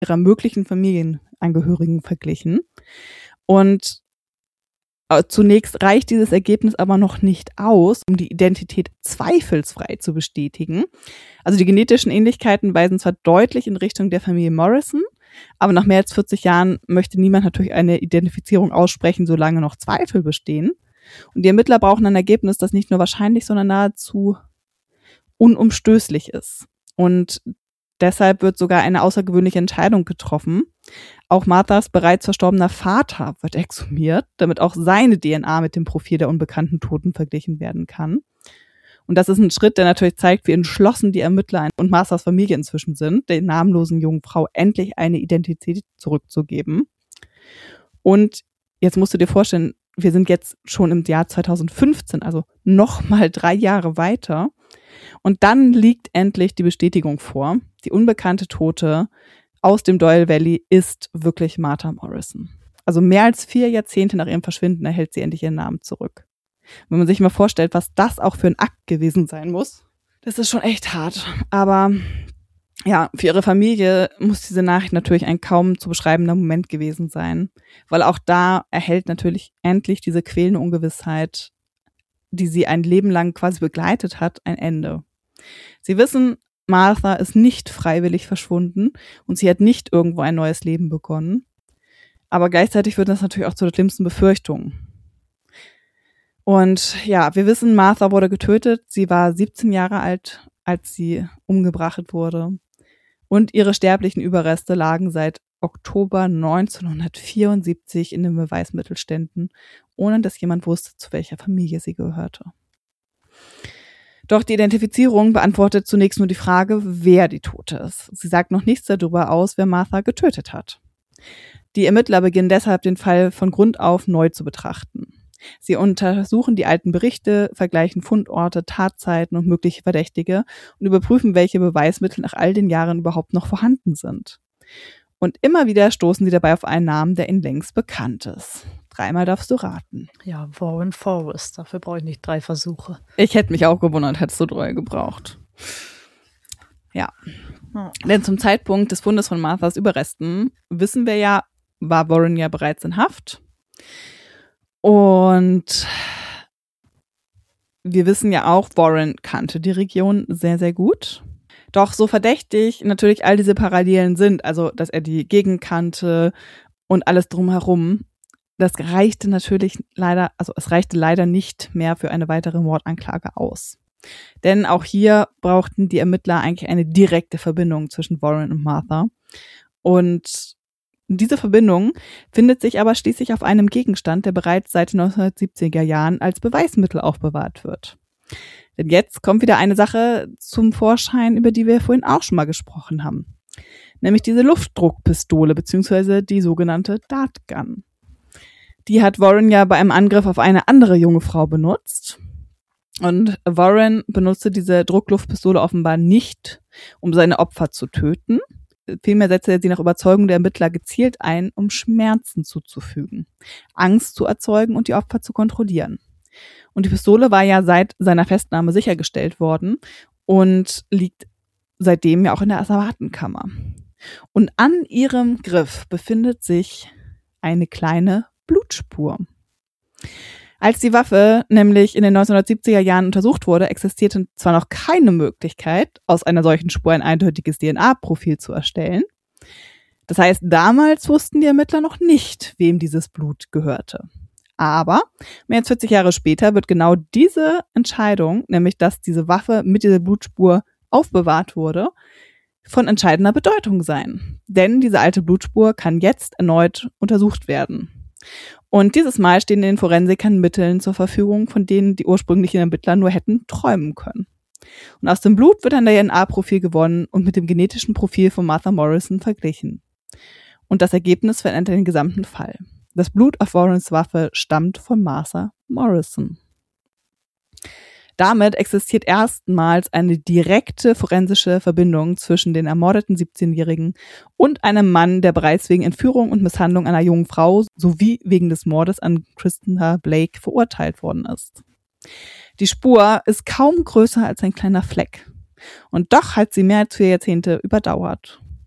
ihrer möglichen Familienangehörigen verglichen. Und zunächst reicht dieses Ergebnis aber noch nicht aus, um die Identität zweifelsfrei zu bestätigen. Also die genetischen Ähnlichkeiten weisen zwar deutlich in Richtung der Familie Morrison, aber nach mehr als 40 Jahren möchte niemand natürlich eine Identifizierung aussprechen, solange noch Zweifel bestehen. Und die Ermittler brauchen ein Ergebnis, das nicht nur wahrscheinlich, sondern nahezu unumstößlich ist. Und deshalb wird sogar eine außergewöhnliche Entscheidung getroffen. Auch Marthas bereits verstorbener Vater wird exhumiert, damit auch seine DNA mit dem Profil der unbekannten Toten verglichen werden kann. Und das ist ein Schritt, der natürlich zeigt, wie entschlossen die Ermittler und Marthas Familie inzwischen sind, der namenlosen jungen Frau endlich eine Identität zurückzugeben. Und jetzt musst du dir vorstellen, wir sind jetzt schon im Jahr 2015, also nochmal 3 Jahre weiter. Und dann liegt endlich die Bestätigung vor. Die unbekannte Tote aus dem Doyle Valley ist wirklich Martha Morrison. Also mehr als 4 Jahrzehnte nach ihrem Verschwinden erhält sie endlich ihren Namen zurück. Wenn man sich mal vorstellt, was das auch für ein Akt gewesen sein muss, das ist schon echt hart. Aber ja, für ihre Familie muss diese Nachricht natürlich ein kaum zu beschreibender Moment gewesen sein, weil auch da erhält natürlich endlich diese quälende Ungewissheit, die sie ein Leben lang quasi begleitet hat, ein Ende. Sie wissen, Martha ist nicht freiwillig verschwunden und sie hat nicht irgendwo ein neues Leben begonnen. Aber gleichzeitig wird das natürlich auch zu der schlimmsten Befürchtung. Und ja, wir wissen, Martha wurde getötet. Sie war 17 Jahre alt, als sie umgebracht wurde. Und ihre sterblichen Überreste lagen seit Oktober 1974 in den Beweismittelständen, ohne dass jemand wusste, zu welcher Familie sie gehörte. Doch die Identifizierung beantwortet zunächst nur die Frage, wer die Tote ist. Sie sagt noch nichts darüber aus, wer Martha getötet hat. Die Ermittler beginnen deshalb, den Fall von Grund auf neu zu betrachten. Sie untersuchen die alten Berichte, vergleichen Fundorte, Tatzeiten und mögliche Verdächtige und überprüfen, welche Beweismittel nach all den Jahren überhaupt noch vorhanden sind. Und immer wieder stoßen sie dabei auf einen Namen, der ihnen längst bekannt ist. 3-mal darfst du raten. Ja, Warren Forrest. Dafür brauche ich nicht 3 Versuche. Ich hätte mich auch gewundert, hättest du 3 gebraucht. Ja. Denn zum Zeitpunkt des Fundes von Marthas Überresten, wissen wir ja, war Warren ja bereits in Haft. Und wir wissen ja auch, Warren kannte die Region sehr, sehr gut. Doch so verdächtig natürlich all diese Parallelen sind, also dass er die Gegend kannte und alles drumherum, das reichte natürlich leider, also es reichte leider nicht mehr für eine weitere Mordanklage aus. Denn auch hier brauchten die Ermittler eigentlich eine direkte Verbindung zwischen Warren und Martha. Und diese Verbindung findet sich aber schließlich auf einem Gegenstand, der bereits seit den 1970er Jahren als Beweismittel aufbewahrt wird. Denn jetzt kommt wieder eine Sache zum Vorschein, über die wir vorhin auch schon mal gesprochen haben. Nämlich diese Luftdruckpistole bzw. die sogenannte Dartgun. Die hat Warren ja bei einem Angriff auf eine andere junge Frau benutzt. Und Warren benutzte diese Druckluftpistole offenbar nicht, um seine Opfer zu töten. Vielmehr setzte er sie nach Überzeugung der Ermittler gezielt ein, um Schmerzen zuzufügen, Angst zu erzeugen und die Opfer zu kontrollieren. Und die Pistole war ja seit seiner Festnahme sichergestellt worden und liegt seitdem ja auch in der Asservatenkammer. Und an ihrem Griff befindet sich eine kleine Blutspur. Als die Waffe nämlich in den 1970er Jahren untersucht wurde, existierte zwar noch keine Möglichkeit, aus einer solchen Spur ein eindeutiges DNA-Profil zu erstellen. Das heißt, damals wussten die Ermittler noch nicht, wem dieses Blut gehörte. Aber mehr als 40 Jahre später wird genau diese Entscheidung, nämlich dass diese Waffe mit dieser Blutspur aufbewahrt wurde, von entscheidender Bedeutung sein. Denn diese alte Blutspur kann jetzt erneut untersucht werden. Und dieses Mal stehen den Forensikern Mitteln zur Verfügung, von denen die ursprünglichen Ermittler nur hätten träumen können. Und aus dem Blut wird ein DNA-Profil gewonnen und mit dem genetischen Profil von Martha Morrison verglichen. Und das Ergebnis verändert den gesamten Fall. Das Blut auf Warrens Waffe stammt von Martha Morrison. Damit existiert erstmals eine direkte forensische Verbindung zwischen den ermordeten 17-Jährigen und einem Mann, der bereits wegen Entführung und Misshandlung einer jungen Frau sowie wegen des Mordes an Christina Blake verurteilt worden ist. Die Spur ist kaum größer als ein kleiner Fleck. Und doch hat sie mehr als 4 Jahrzehnte überdauert.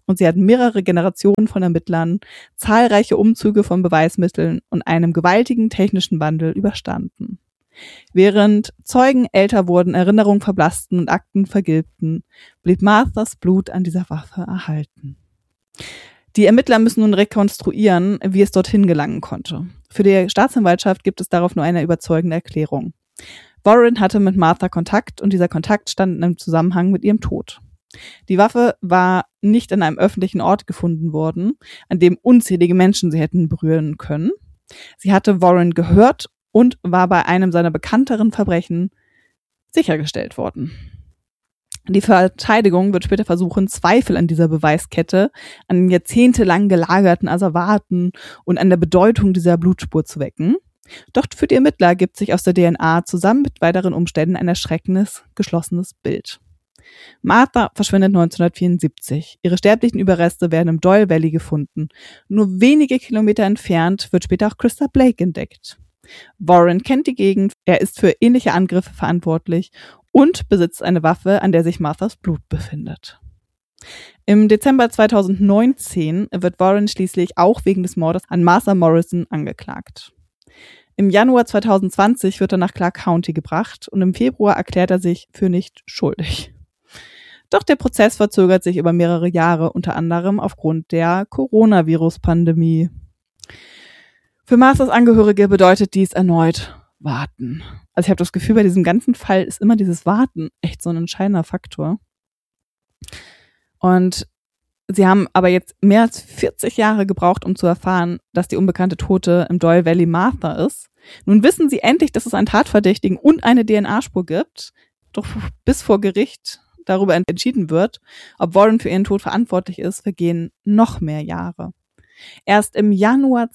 und sie hat mehrere Generationen von Ermittlern, zahlreiche Umzüge von Beweismitteln und einem gewaltigen technischen Wandel überstanden. Während Zeugen älter wurden, Erinnerungen verblassten und Akten vergilbten, blieb Marthas Blut an dieser Waffe erhalten. Die Ermittler müssen nun rekonstruieren, wie es dorthin gelangen konnte. Für die Staatsanwaltschaft gibt es darauf nur eine überzeugende Erklärung. Warren hatte mit Martha Kontakt und dieser Kontakt stand im Zusammenhang mit ihrem Tod. Die Waffe war nicht an einem öffentlichen Ort gefunden worden, an dem unzählige Menschen sie hätten berühren können. Sie hatte Warren gehört und war bei einem seiner bekannteren Verbrechen sichergestellt worden. Die Verteidigung wird später versuchen, Zweifel an dieser Beweiskette, an den jahrzehntelang gelagerten Asservaten und an der Bedeutung dieser Blutspur zu wecken. Doch für die Ermittler ergibt sich aus der DNA zusammen mit weiteren Umständen ein erschreckendes, geschlossenes Bild. Martha verschwindet 1974. Ihre sterblichen Überreste werden im Doyle Valley gefunden. Nur wenige Kilometer entfernt wird später auch Christa Blake entdeckt. Warren kennt die Gegend, er ist für ähnliche Angriffe verantwortlich und besitzt eine Waffe, an der sich Marthas Blut befindet. Im Dezember 2019 wird Warren schließlich auch wegen des Mordes an Martha Morrison angeklagt. Im Januar 2020 wird er nach Clark County gebracht und im Februar erklärt er sich für nicht schuldig. Doch der Prozess verzögert sich über mehrere Jahre, unter anderem aufgrund der Coronavirus-Pandemie. Für Marthas Angehörige bedeutet dies erneut Warten. Also ich habe das Gefühl, bei diesem ganzen Fall ist immer dieses Warten echt so ein entscheidender Faktor. Und sie haben aber jetzt mehr als 40 Jahre gebraucht, um zu erfahren, dass die unbekannte Tote im Doyle Valley Martha ist. Nun wissen sie endlich, dass es einen Tatverdächtigen und eine DNA-Spur gibt. Doch bis vor Gericht darüber entschieden wird, ob Warren für ihren Tod verantwortlich ist, vergehen noch mehr Jahre. Erst im Januar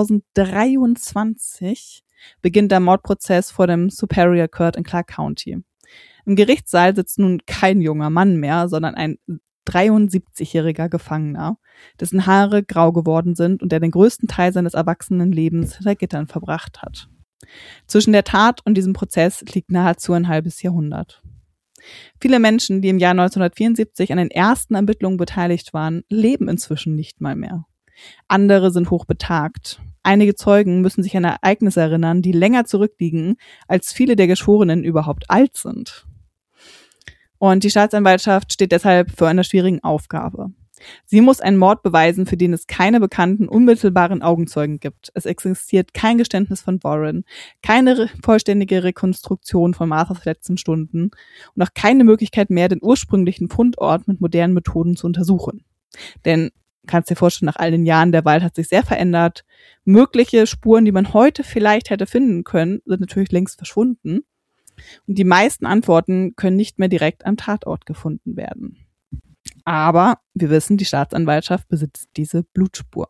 2023 beginnt der Mordprozess vor dem Superior Court in Clark County. Im Gerichtssaal sitzt nun kein junger Mann mehr, sondern ein 73-jähriger Gefangener, dessen Haare grau geworden sind und der den größten Teil seines Erwachsenenlebens hinter Gittern verbracht hat. Zwischen der Tat und diesem Prozess liegt nahezu ein halbes Jahrhundert. Viele Menschen, die im Jahr 1974 an den ersten Ermittlungen beteiligt waren, leben inzwischen nicht mal mehr. Andere sind hochbetagt. Einige Zeugen müssen sich an Ereignisse erinnern, die länger zurückliegen, als viele der Geschworenen überhaupt alt sind. Und die Staatsanwaltschaft steht deshalb vor einer schwierigen Aufgabe. Sie muss einen Mord beweisen, für den es keine bekannten, unmittelbaren Augenzeugen gibt. Es existiert kein Geständnis von Warren, keine vollständige Rekonstruktion von Marthas letzten Stunden und auch keine Möglichkeit mehr, den ursprünglichen Fundort mit modernen Methoden zu untersuchen. Denn kannst dir vorstellen, nach all den Jahren, der Wald hat sich sehr verändert. Mögliche Spuren, die man heute vielleicht hätte finden können, sind natürlich längst verschwunden. Und die meisten Antworten können nicht mehr direkt am Tatort gefunden werden. Aber wir wissen, die Staatsanwaltschaft besitzt diese Blutspur.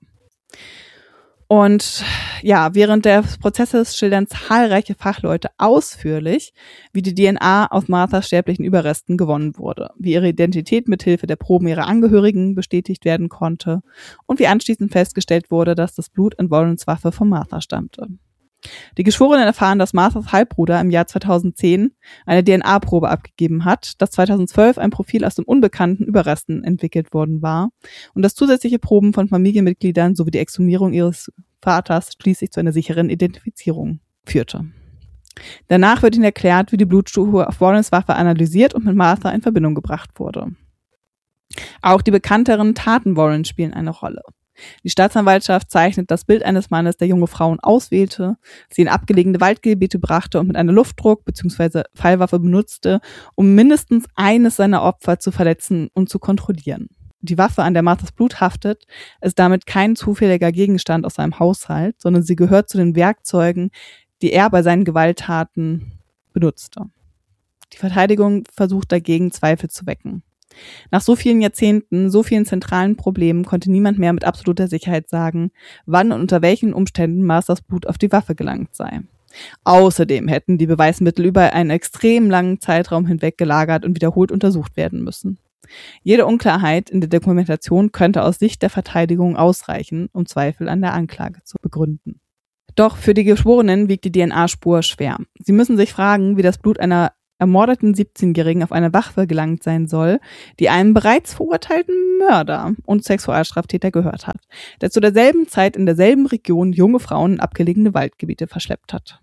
Und ja, während des Prozesses schildern zahlreiche Fachleute ausführlich, wie die DNA aus Marthas sterblichen Überresten gewonnen wurde, wie ihre Identität mithilfe der Proben ihrer Angehörigen bestätigt werden konnte und wie anschließend festgestellt wurde, dass das Blut in Warrens Waffe von Martha stammte. Die Geschworenen erfahren, dass Marthas Halbbruder im Jahr 2010 eine DNA-Probe abgegeben hat, dass 2012 ein Profil aus den unbekannten Überresten entwickelt worden war und dass zusätzliche Proben von Familienmitgliedern sowie die Exhumierung ihres Vaters schließlich zu einer sicheren Identifizierung führte. Danach wird ihnen erklärt, wie die Blutspur auf Warrens Waffe analysiert und mit Martha in Verbindung gebracht wurde. Auch die bekannteren Taten Warren spielen eine Rolle. Die Staatsanwaltschaft zeichnet das Bild eines Mannes, der junge Frauen auswählte, sie in abgelegene Waldgebiete brachte und mit einer Luftdruck- bzw. Pfeilwaffe benutzte, um mindestens eines seiner Opfer zu verletzen und zu kontrollieren. Die Waffe, an der Marthas Blut haftet, ist damit kein zufälliger Gegenstand aus seinem Haushalt, sondern sie gehört zu den Werkzeugen, die er bei seinen Gewalttaten benutzte. Die Verteidigung versucht dagegen, Zweifel zu wecken. Nach so vielen Jahrzehnten, so vielen zentralen Problemen konnte niemand mehr mit absoluter Sicherheit sagen, wann und unter welchen Umständen Marthas Blut auf die Waffe gelangt sei. Außerdem hätten die Beweismittel über einen extrem langen Zeitraum hinweg gelagert und wiederholt untersucht werden müssen. Jede Unklarheit in der Dokumentation könnte aus Sicht der Verteidigung ausreichen, um Zweifel an der Anklage zu begründen. Doch für die Geschworenen wiegt die DNA-Spur schwer. Sie müssen sich fragen, wie das Blut einer ermordeten 17-Jährigen auf eine Waffe gelangt sein soll, die einem bereits verurteilten Mörder und Sexualstraftäter gehört hat, der zu derselben Zeit in derselben Region junge Frauen in abgelegene Waldgebiete verschleppt hat.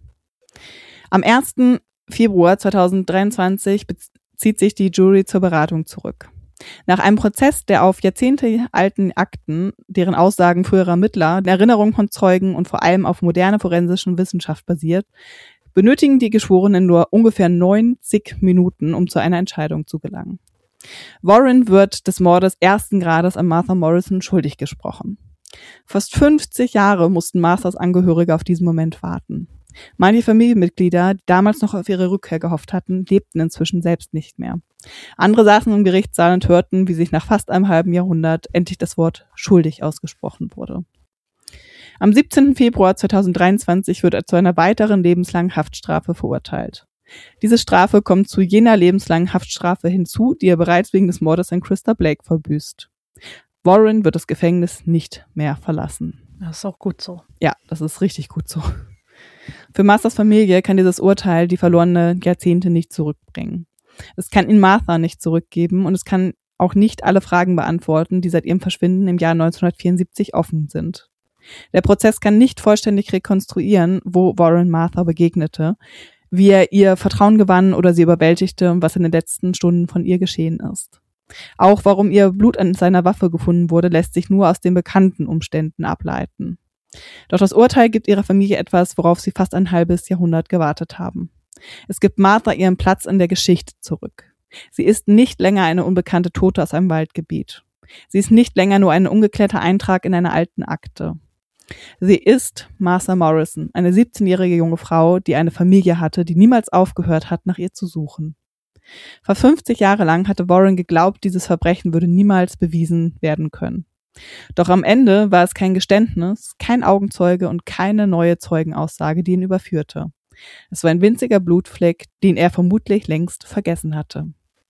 Am 1. Februar 2023 zieht sich die Jury zur Beratung zurück. Nach einem Prozess, der auf jahrzehntealten Akten, deren Aussagen früherer Ermittler, der Erinnerung von Zeugen und vor allem auf moderne forensische Wissenschaft basiert, benötigen die Geschworenen nur ungefähr 90 Minuten, um zu einer Entscheidung zu gelangen. Warren wird des Mordes ersten Grades an Martha Morrison schuldig gesprochen. Fast 50 Jahre mussten Marthas Angehörige auf diesen Moment warten. Manche Familienmitglieder, die damals noch auf ihre Rückkehr gehofft hatten, lebten inzwischen selbst nicht mehr. Andere saßen im Gerichtssaal und hörten, wie sich nach fast einem halben Jahrhundert endlich das Wort schuldig ausgesprochen wurde. Am 17. Februar 2023 wird er zu einer weiteren lebenslangen Haftstrafe verurteilt. Diese Strafe kommt zu jener lebenslangen Haftstrafe hinzu, die er bereits wegen des Mordes an Christa Blake verbüßt. Warren wird das Gefängnis nicht mehr verlassen. Das ist auch gut so. Ja, das ist richtig gut so. Für Marthas Familie kann dieses Urteil die verlorenen Jahrzehnte nicht zurückbringen. Es kann ihn Martha nicht zurückgeben und es kann auch nicht alle Fragen beantworten, die seit ihrem Verschwinden im Jahr 1974 offen sind. Der Prozess kann nicht vollständig rekonstruieren, wo Warren Martha begegnete, wie er ihr Vertrauen gewann oder sie überwältigte und was in den letzten Stunden von ihr geschehen ist. Auch warum ihr Blut an seiner Waffe gefunden wurde, lässt sich nur aus den bekannten Umständen ableiten. Doch das Urteil gibt ihrer Familie etwas, worauf sie fast ein halbes Jahrhundert gewartet haben. Es gibt Martha ihren Platz in der Geschichte zurück. Sie ist nicht länger eine unbekannte Tote aus einem Waldgebiet. Sie ist nicht länger nur ein ungeklärter Eintrag in einer alten Akte. Sie ist Martha Morrison, eine 17-jährige junge Frau, die eine Familie hatte, die niemals aufgehört hat, nach ihr zu suchen. Fast 50 Jahre lang hatte Warren geglaubt, dieses Verbrechen würde niemals bewiesen werden können. Doch am Ende war es kein Geständnis, kein Augenzeuge und keine neue Zeugenaussage, die ihn überführte. Es war ein winziger Blutfleck, den er vermutlich längst vergessen hatte.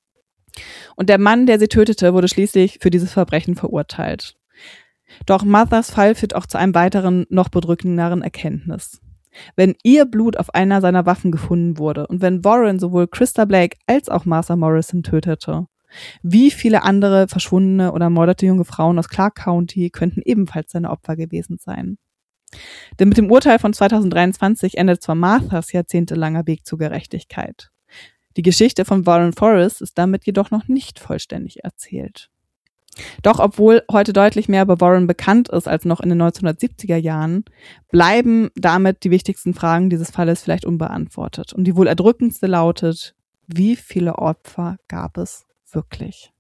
Und der Mann, der sie tötete, wurde schließlich für dieses Verbrechen verurteilt. Doch Marthas Fall führt auch zu einem weiteren, noch bedrückenderen Erkenntnis. Wenn ihr Blut auf einer seiner Waffen gefunden wurde und wenn Warren sowohl Christa Blake als auch Martha Morrison tötete, wie viele andere verschwundene oder ermordete junge Frauen aus Clark County könnten ebenfalls seine Opfer gewesen sein? Denn mit dem Urteil von 2023 endet zwar Marthas jahrzehntelanger Weg zur Gerechtigkeit. Die Geschichte von Warren Forrest ist damit jedoch noch nicht vollständig erzählt. Doch obwohl heute deutlich mehr über Warren bekannt ist als noch in den 1970er Jahren, bleiben damit die wichtigsten Fragen dieses Falles vielleicht unbeantwortet. Und die wohl erdrückendste lautet: Wie viele Opfer gab es wirklich?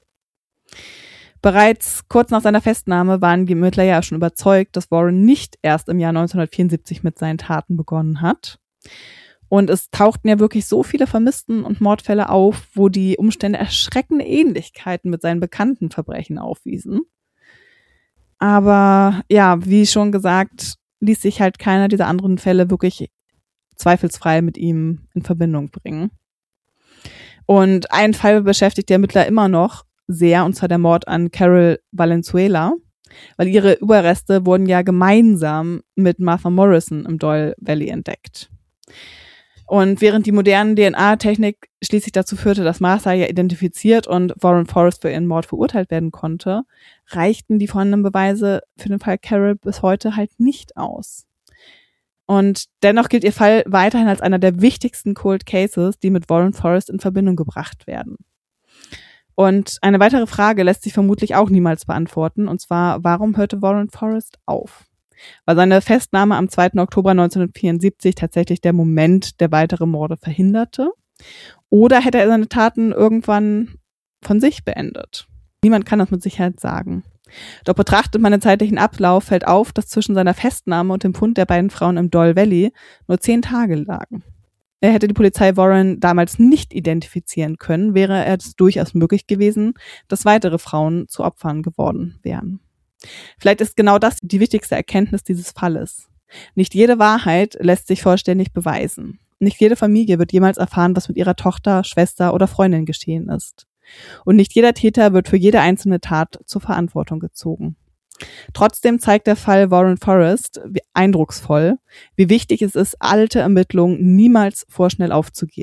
Bereits kurz nach seiner Festnahme waren die Ermittler ja schon überzeugt, dass Warren nicht erst im Jahr 1974 mit seinen Taten begonnen hat. Und es tauchten ja wirklich so viele Vermissten- und Mordfälle auf, wo die Umstände erschreckende Ähnlichkeiten mit seinen bekannten Verbrechen aufwiesen. Aber ja, wie schon gesagt, ließ sich halt keiner dieser anderen Fälle wirklich zweifelsfrei mit ihm in Verbindung bringen. Und ein Fall beschäftigt die Ermittler immer noch sehr, und zwar der Mord an Carol Valenzuela, weil ihre Überreste wurden ja gemeinsam mit Martha Morrison im Doyle Valley entdeckt. Und während die moderne DNA-Technik schließlich dazu führte, dass Martha ja identifiziert und Warren Forrest für ihren Mord verurteilt werden konnte, reichten die vorhandenen Beweise für den Fall Carol bis heute halt nicht aus. Und dennoch gilt ihr Fall weiterhin als einer der wichtigsten Cold Cases, die mit Warren Forrest in Verbindung gebracht werden. Und eine weitere Frage lässt sich vermutlich auch niemals beantworten, und zwar: Warum hörte Warren Forrest auf? War seine Festnahme am 2. Oktober 1974 tatsächlich der Moment, der weitere Morde verhinderte? Oder hätte er seine Taten irgendwann von sich beendet? Niemand kann das mit Sicherheit sagen. Doch betrachtet man den zeitlichen Ablauf, fällt auf, dass zwischen seiner Festnahme und dem Fund der beiden Frauen im Doyle Valley nur 10 Tage lagen. Hätte die Polizei Warren damals nicht identifizieren können, wäre es durchaus möglich gewesen, dass weitere Frauen zu Opfern geworden wären. Vielleicht ist genau das die wichtigste Erkenntnis dieses Falles. Nicht jede Wahrheit lässt sich vollständig beweisen. Nicht jede Familie wird jemals erfahren, was mit ihrer Tochter, Schwester oder Freundin geschehen ist. Und nicht jeder Täter wird für jede einzelne Tat zur Verantwortung gezogen. Trotzdem zeigt der Fall Warren Forrest eindrucksvoll, wie wichtig es ist, alte Ermittlungen niemals vorschnell aufzugeben.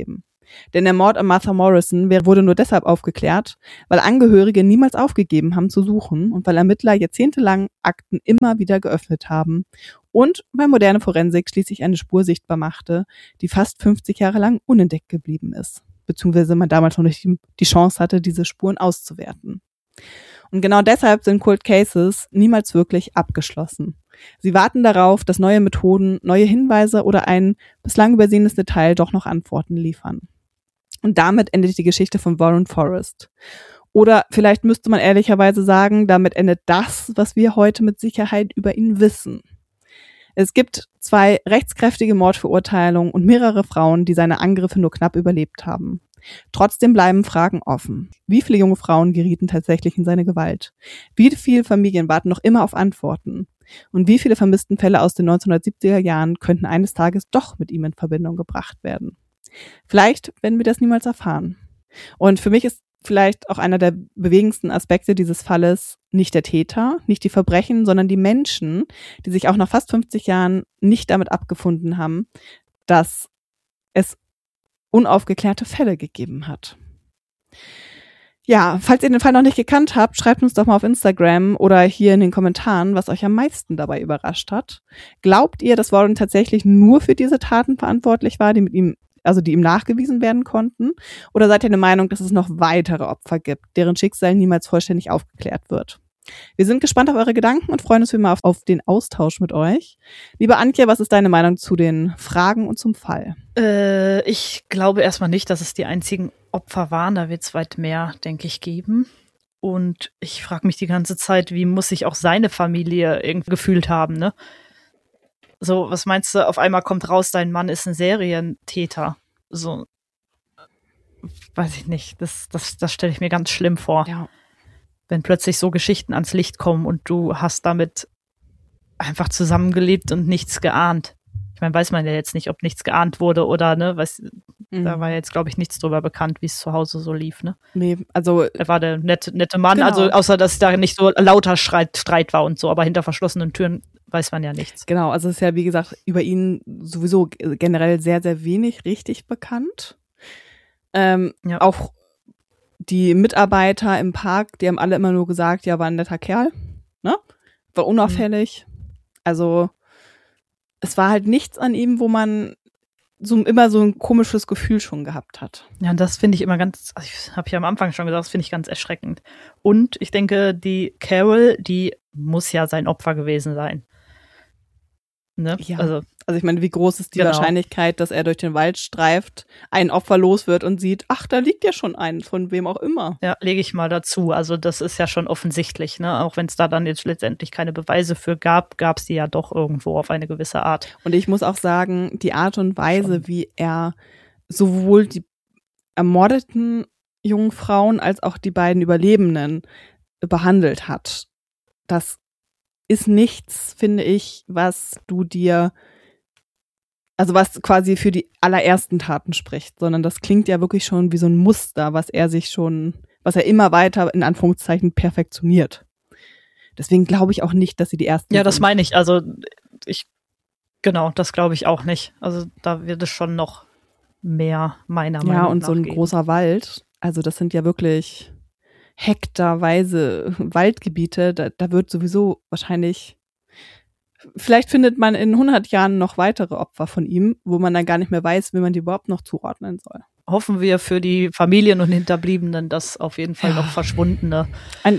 Denn der Mord an Martha Morrison wurde nur deshalb aufgeklärt, weil Angehörige niemals aufgegeben haben zu suchen und weil Ermittler jahrzehntelang Akten immer wieder geöffnet haben und weil moderne Forensik schließlich eine Spur sichtbar machte, die fast 50 Jahre lang unentdeckt geblieben ist, beziehungsweise man damals noch nicht die Chance hatte, diese Spuren auszuwerten. Und genau deshalb sind Cold Cases niemals wirklich abgeschlossen. Sie warten darauf, dass neue Methoden, neue Hinweise oder ein bislang übersehenes Detail doch noch Antworten liefern. Und damit endet die Geschichte von Warren Forrest. Oder vielleicht müsste man ehrlicherweise sagen, damit endet das, was wir heute mit Sicherheit über ihn wissen. Es gibt 2 rechtskräftige Mordverurteilungen und mehrere Frauen, die seine Angriffe nur knapp überlebt haben. Trotzdem bleiben Fragen offen. Wie viele junge Frauen gerieten tatsächlich in seine Gewalt? Wie viele Familien warten noch immer auf Antworten? Und wie viele vermissten Fälle aus den 1970er Jahren könnten eines Tages doch mit ihm in Verbindung gebracht werden? Vielleicht werden wir das niemals erfahren. Und für mich ist vielleicht auch einer der bewegendsten Aspekte dieses Falles nicht der Täter, nicht die Verbrechen, sondern die Menschen, die sich auch nach fast 50 Jahren nicht damit abgefunden haben, dass es unaufgeklärte Fälle gegeben hat. Ja, falls ihr den Fall noch nicht gekannt habt, schreibt uns doch mal auf Instagram oder hier in den Kommentaren, was euch am meisten dabei überrascht hat. Glaubt ihr, dass Warren tatsächlich nur für diese Taten verantwortlich war, die ihm nachgewiesen werden konnten? Oder seid ihr der Meinung, dass es noch weitere Opfer gibt, deren Schicksal niemals vollständig aufgeklärt wird? Wir sind gespannt auf eure Gedanken und freuen uns wie immer auf den Austausch mit euch. Liebe Antje, was ist deine Meinung zu den Fragen und zum Fall? Ich glaube erstmal nicht, dass es die einzigen Opfer waren. Da wird es weit mehr, denke ich, geben. Und ich frage mich die ganze Zeit, wie muss sich auch seine Familie irgendwie gefühlt haben, ne? So, was meinst du, auf einmal kommt raus, dein Mann ist ein Serientäter. So, weiß ich nicht. Das stelle ich mir ganz schlimm vor. Ja. Wenn plötzlich so Geschichten ans Licht kommen und du hast damit einfach zusammengelebt und nichts geahnt. Ich meine, weiß man ja jetzt nicht, ob nichts geahnt wurde oder, ne, da war jetzt, glaube ich, nichts drüber bekannt, wie es zu Hause so lief, ne? Nee, also. Er war der nette Mann, Genau. Also außer, dass da nicht so lauter Streit war und so, aber hinter verschlossenen Türen weiß man ja nichts. Genau, also es ist ja, wie gesagt, über ihn sowieso generell sehr, sehr wenig richtig bekannt. Ja. Auch die Mitarbeiter im Park, die haben alle immer nur gesagt, ja, war ein netter Kerl, ne? War unauffällig. Also es war halt nichts an ihm, wo man immer so ein komisches Gefühl schon gehabt hat. Ja, und das finde ich immer ganz, also ich habe ja am Anfang schon gesagt, das finde ich ganz erschreckend. Und ich denke, die Carol, die muss ja sein Opfer gewesen sein. Ne? Ja. Also ich meine, wie groß ist die Wahrscheinlichkeit, dass er durch den Wald streift, ein Opfer los wird und sieht, ach, da liegt ja schon ein, von wem auch immer. Ja, lege ich mal dazu. Also das ist ja schon offensichtlich, ne? Auch wenn es da dann jetzt letztendlich keine Beweise für gab es die ja doch irgendwo auf eine gewisse Art. Und ich muss auch sagen, die Art und Weise, wie er sowohl die ermordeten jungen Frauen als auch die beiden Überlebenden behandelt hat, das ist nichts, finde ich, was quasi für die allerersten Taten spricht, sondern das klingt ja wirklich schon wie so ein Muster, was er immer weiter in Anführungszeichen perfektioniert. Deswegen glaube ich auch nicht, dass sie die ersten Ja, das sind. meine ich. Also genau, das glaube ich auch nicht. Also da wird es schon noch mehr meiner Meinung nach. Ja, und so ein großer Wald, also das sind ja wirklich hektarweise Waldgebiete, da wird sowieso wahrscheinlich, vielleicht findet man in 100 Jahren noch weitere Opfer von ihm, wo man dann gar nicht mehr weiß, wie man die überhaupt noch zuordnen soll. Hoffen wir für die Familien und Hinterbliebenen, dass auf jeden Fall noch verschwundene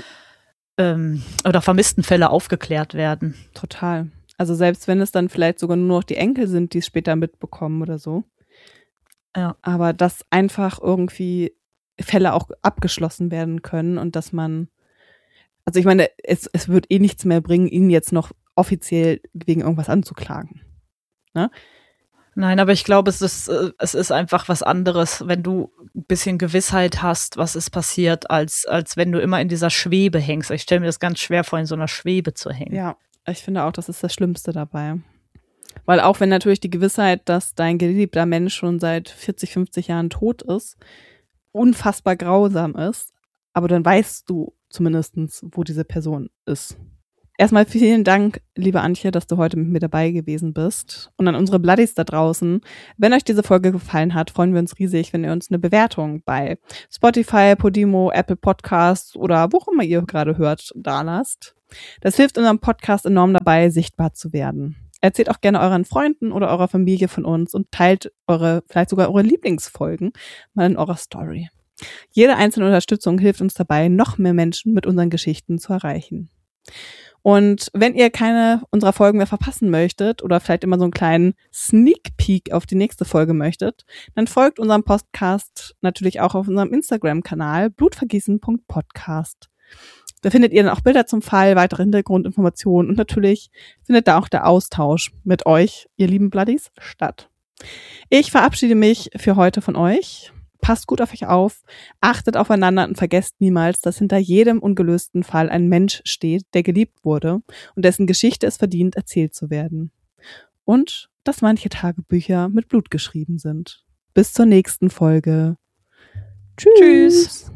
oder vermissten Fälle aufgeklärt werden. Total. Also selbst wenn es dann vielleicht sogar nur noch die Enkel sind, die es später mitbekommen oder so. Ja. Aber dass einfach irgendwie Fälle auch abgeschlossen werden können und dass man, also ich meine, es wird eh nichts mehr bringen, ihn jetzt noch offiziell wegen irgendwas anzuklagen. Ne? Nein, aber ich glaube, es ist einfach was anderes, wenn du ein bisschen Gewissheit hast, was ist passiert, als wenn du immer in dieser Schwebe hängst. Ich stelle mir das ganz schwer vor, in so einer Schwebe zu hängen. Ja, ich finde auch, das ist das Schlimmste dabei. Weil auch wenn natürlich die Gewissheit, dass dein geliebter Mensch schon seit 40, 50 Jahren tot ist, unfassbar grausam ist, aber dann weißt du zumindest, wo diese Person ist. Erstmal vielen Dank, liebe Antje, dass du heute mit mir dabei gewesen bist. Und an unsere Bloodies da draußen, wenn euch diese Folge gefallen hat, freuen wir uns riesig, wenn ihr uns eine Bewertung bei Spotify, Podimo, Apple Podcasts oder wo auch immer ihr gerade hört, da lasst. Das hilft unserem Podcast enorm dabei, sichtbar zu werden. Erzählt auch gerne euren Freunden oder eurer Familie von uns und teilt vielleicht sogar eure Lieblingsfolgen mal in eurer Story. Jede einzelne Unterstützung hilft uns dabei, noch mehr Menschen mit unseren Geschichten zu erreichen. Und wenn ihr keine unserer Folgen mehr verpassen möchtet oder vielleicht immer so einen kleinen Sneak Peek auf die nächste Folge möchtet, dann folgt unserem Podcast natürlich auch auf unserem Instagram-Kanal blutvergießen.podcast. Da findet ihr dann auch Bilder zum Fall, weitere Hintergrundinformationen und natürlich findet da auch der Austausch mit euch, ihr lieben Bloodies, statt. Ich verabschiede mich für heute von euch. Passt gut auf euch auf, achtet aufeinander und vergesst niemals, dass hinter jedem ungelösten Fall ein Mensch steht, der geliebt wurde und dessen Geschichte es verdient, erzählt zu werden. Und dass manche Tagebücher mit Blut geschrieben sind. Bis zur nächsten Folge. Tschüss.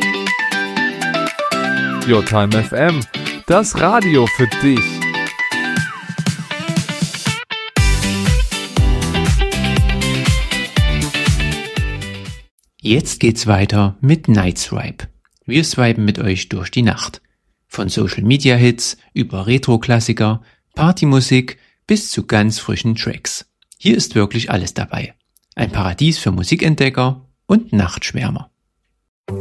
Your Time FM, das Radio für dich. Jetzt geht's weiter mit Night Swipe. Wir swipen mit euch durch die Nacht. Von Social Media Hits über Retro-Klassiker, Partymusik bis zu ganz frischen Tracks. Hier ist wirklich alles dabei. Ein Paradies für Musikentdecker und Nachtschwärmer.